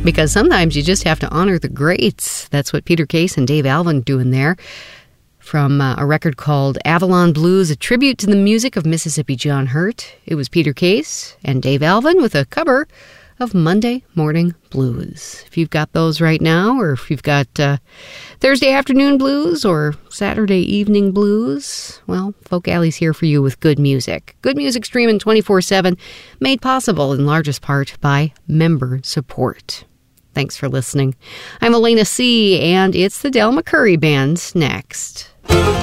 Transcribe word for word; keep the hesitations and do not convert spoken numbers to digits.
because sometimes you just have to honor the greats. That's what Peter Case and Dave Alvin doing there. From uh, a record called Avalon Blues, a tribute to the music of Mississippi John Hurt. It was Peter Case and Dave Alvin with a cover of Monday Morning Blues. If you've got those right now, or if you've got uh, Thursday afternoon blues or Saturday evening blues, well, Folk Alley's here for you with good music. Good music streaming twenty-four seven, made possible in largest part by member support. Thanks for listening. I'm Elena C., and it's the Del McCoury Band next.